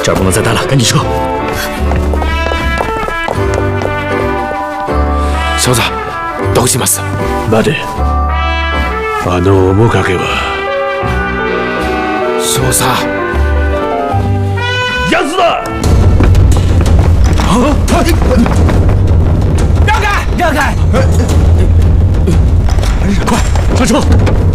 这儿不能再待了，赶紧撤！ 小子，どうします？ 待て。面影は。 少佐。 やつだ！ 让开！让开！ 快上车！